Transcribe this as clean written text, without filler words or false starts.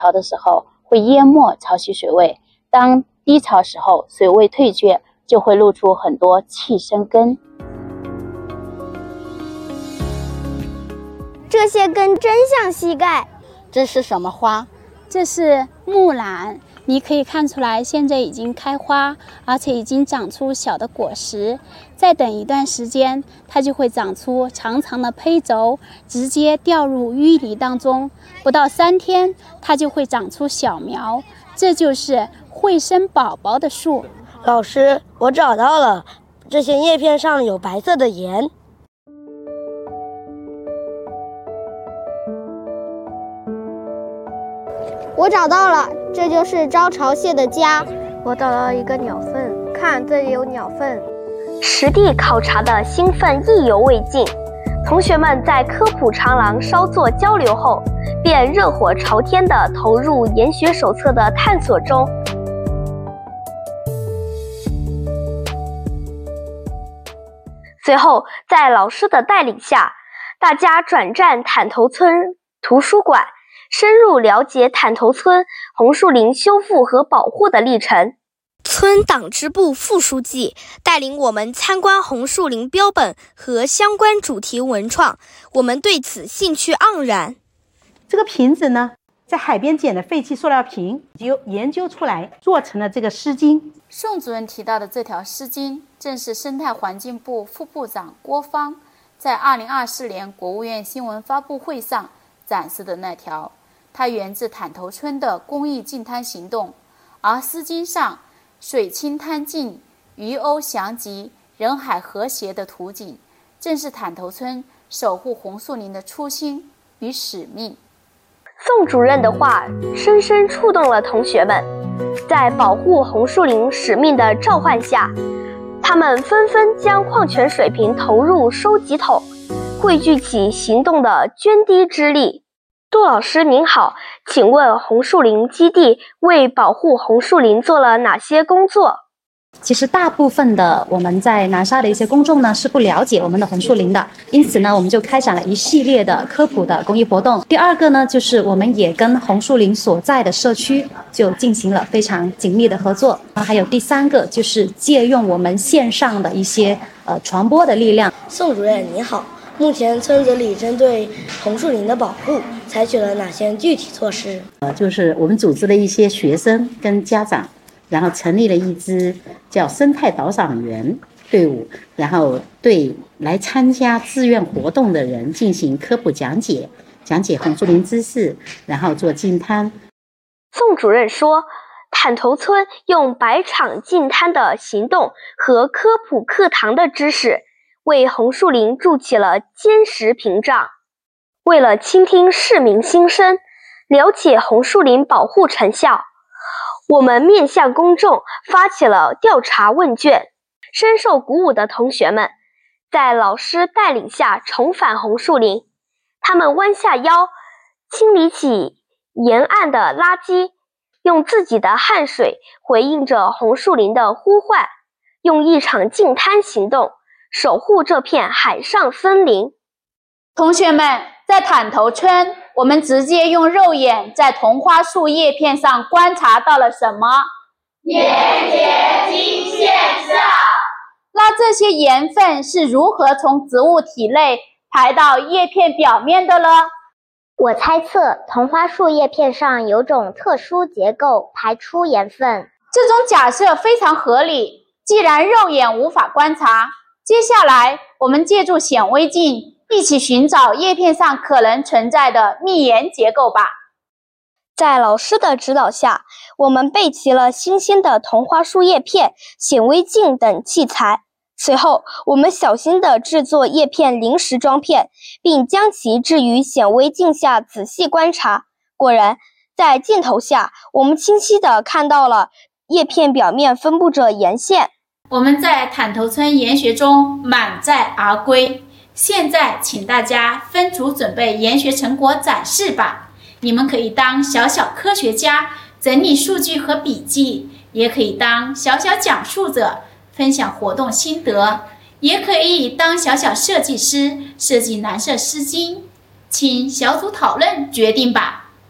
潮的时候会淹没潮汐水位，当低潮时候水位退却，就会露出很多气生根。 这些根真像膝盖。 这是什么花？ 这是木兰，你可以看出来现在已经开花，而且已经长出小的果实。再等一段时间，它就会长出长长的胚轴，直接掉入淤泥当中。不到3天，它就会长出小苗，这就是会生宝宝的树。 老师，我找到了，这些叶片上有白色的盐。 我找到了，这就是招潮蟹的家。 我找到一个鸟粪，看这里有鸟粪。 实地考察的兴奋意犹未尽，同学们在科普长廊稍作交流后，便热火朝天地投入研学手册的探索中。随后，在老师的带领下，大家转战坦头村图书馆，深入了解坦头村红树林修复和保护的历程。 村党支部副书记带领我们参观红树林标本和相关主题文创，我们对此兴趣盎然。 这个瓶子呢，在海边捡的废弃塑料瓶，就研究出来做成了这个湿巾。 宋主任提到的这条湿巾，正是生态环境部副部长郭芳在2024年国务院新闻发布会上展示的那条。它源自坦头村的公益净滩行动，而湿巾上水清滩净、鱼鸥翔集、人海和谐的图景，正是坦头村守护红树林的初心与使命。 宋主任的话深深触动了同学们，在保护红树林使命的召唤下，他们纷纷将矿泉水瓶投入收集桶，汇聚起行动的涓滴之力。杜老师您好，请问红树林基地为保护红树林做了哪些工作？ 其实大部分的我们在南沙的一些公众呢是不了解我们的红树林的，因此呢我们就开展了一系列的科普的公益活动。第二个呢就是我们也跟红树林所在的社区就进行了非常紧密的合作。还有第三个就是借用我们线上的一些传播的力量。 宋主任你好，目前村子里针对红树林的保护采取了哪些具体措施？ 就是我们组织了一些学生跟家长，然后成立了一支叫生态导赏员队伍，然后对来参加志愿活动的人进行科普讲解，讲解红树林知识，然后做净滩。 宋主任说，坦头村用百场净滩的行动和科普课堂的知识，为红树林筑起了坚实屏障。为了倾听市民心声，了解红树林保护成效，我们面向公众发起了调查问卷。深受鼓舞的同学们在老师带领下重返红树林，他们弯下腰清理起沿岸的垃圾，用自己的汗水回应着红树林的呼唤，用一场净滩行动守护这片海上森林。 同学们，在坦头村，我们直接用肉眼在同花树叶片上观察到了什么？ 粘结经线上。 那这些盐分是如何从植物体内排到叶片表面的呢？ 我猜测同花树叶片上有种特殊结构排出盐分。 这种假设非常合理。既然肉眼无法观察，接下来我们借助显微镜一起寻找叶片上可能存在的密盐结构吧。 在老师的指导下，我们备齐了新鲜的同花树叶片、显微镜等器材。随后，我们小心地制作叶片临时装片，并将其置于显微镜下仔细观察。果然，在镜头下，我们清晰地看到了叶片表面分布着盐线。 我们在坦头村研学中满载而归。现在请大家分组准备研学成果展示吧。你们可以当小小科学家，整理数据和笔记，也可以当小小讲述者，分享活动心得，也可以当小小设计师，设计蓝色丝巾。请小组讨论决定吧。